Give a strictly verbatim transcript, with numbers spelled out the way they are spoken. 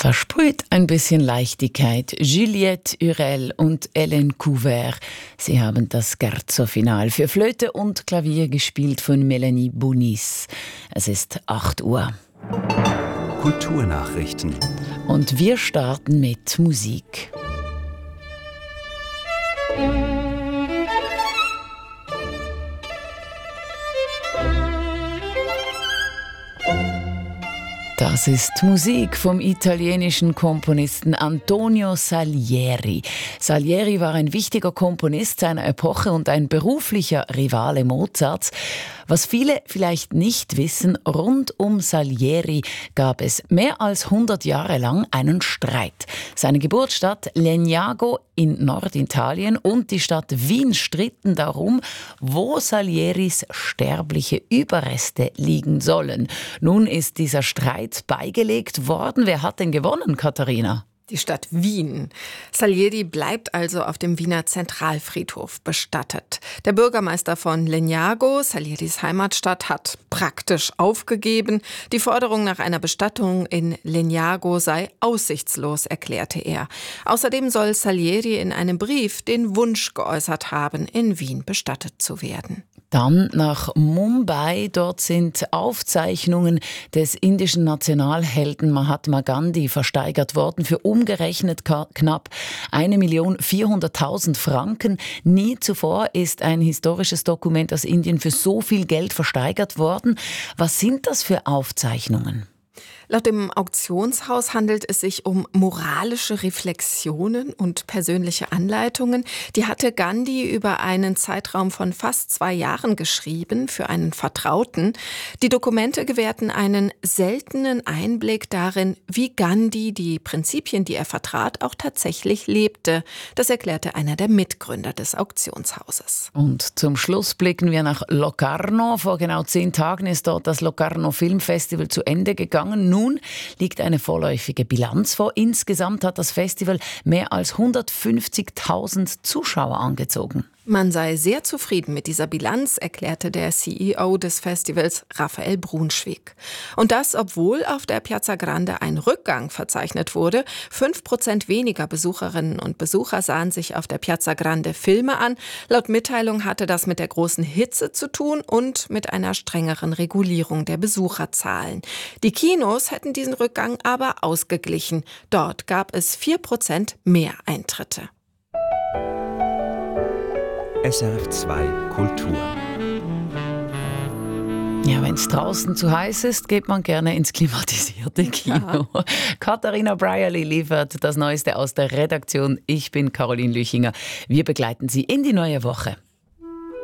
Versprüht ein bisschen Leichtigkeit. Juliette Hurel und Hélène Couvert. Sie haben das Scherzo-Final für Flöte und Klavier gespielt von Melanie Bonis. Es ist acht Uhr. Kulturnachrichten. Und wir starten mit Musik. Das ist Musik vom italienischen Komponisten Antonio Salieri. Salieri war ein wichtiger Komponist seiner Epoche und ein beruflicher Rivale Mozarts. Was viele vielleicht nicht wissen, rund um Salieri gab es mehr als hundert Jahre lang einen Streit. Seine Geburtsstadt Legnago in Norditalien und die Stadt Wien stritten darum, wo Salieris sterbliche Überreste liegen sollen. Nun ist dieser Streit beigelegt worden. Wer hat denn gewonnen, Katharina? Die Stadt Wien. Salieri bleibt also auf dem Wiener Zentralfriedhof bestattet. Der Bürgermeister von Legnago, Salieris Heimatstadt, hat praktisch aufgegeben. Die Forderung nach einer Bestattung in Legnago sei aussichtslos, erklärte er. Außerdem soll Salieri in einem Brief den Wunsch geäußert haben, in Wien bestattet zu werden. Dann nach Mumbai. Dort sind Aufzeichnungen des indischen Nationalhelden Mahatma Gandhi versteigert worden für umgerechnet knapp eine Million vierhunderttausend Franken. Nie zuvor ist ein historisches Dokument aus Indien für so viel Geld versteigert worden. Was sind das für Aufzeichnungen? Laut dem Auktionshaus handelt es sich um moralische Reflexionen und persönliche Anleitungen. Die hatte Gandhi über einen Zeitraum von fast zwei Jahren geschrieben für einen Vertrauten. Die Dokumente gewährten einen seltenen Einblick darin, wie Gandhi die Prinzipien, die er vertrat, auch tatsächlich lebte. Das erklärte einer der Mitgründer des Auktionshauses. Und zum Schluss blicken wir nach Locarno. Vor genau zehn Tagen ist dort das Locarno Filmfestival zu Ende gegangen. Nun liegt eine vorläufige Bilanz vor. Insgesamt hat das Festival mehr als hundertfünfzigtausend Zuschauer angezogen. Man sei sehr zufrieden mit dieser Bilanz, erklärte der C E O des Festivals, Raphael Brunschwig. Und das, obwohl auf der Piazza Grande ein Rückgang verzeichnet wurde. Fünf Prozent weniger Besucherinnen und Besucher sahen sich auf der Piazza Grande Filme an. Laut Mitteilung hatte das mit der großen Hitze zu tun und mit einer strengeren Regulierung der Besucherzahlen. Die Kinos hätten diesen Rückgang aber ausgeglichen. Dort gab es vier Prozent mehr Eintritte. S R F zwei Kultur. Ja, wenn es draußen zu heiß ist, geht man gerne ins klimatisierte Kino. Ja. Katharina Brierly liefert das Neueste aus der Redaktion. Ich bin Caroline Lüchinger. Wir begleiten Sie in die neue Woche.